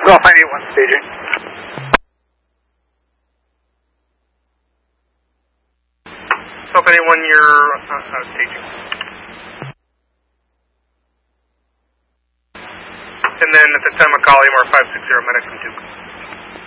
Golf 981 staging. Golf 981, you're staging. And then at the time of calling, we're 560 medic from Duke.